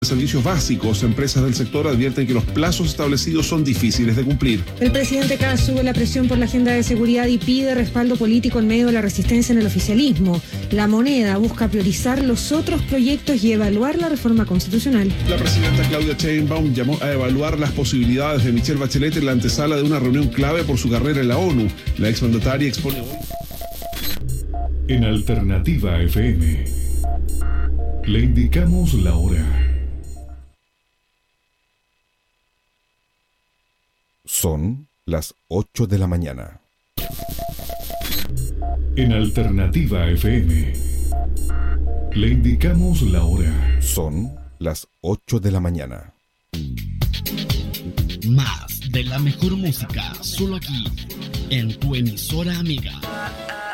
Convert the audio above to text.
Servicios básicos, empresas del sector advierten que los plazos establecidos son difíciles de cumplir. El presidente Kast sube la presión por la agenda de seguridad y pide respaldo político en medio de la resistencia en el oficialismo. La Moneda busca priorizar los otros proyectos y evaluar la reforma constitucional. La presidenta Claudia Sheinbaum llamó a evaluar las posibilidades de Michelle Bachelet en la antesala de una reunión clave por su carrera en la ONU. La exmandataria expone hoy. En Alternativa FM le indicamos la hora. Son las 8 de la mañana. En Alternativa FM le indicamos la hora. Son las 8 de la mañana. Más de la mejor música, solo aquí, en tu emisora amiga.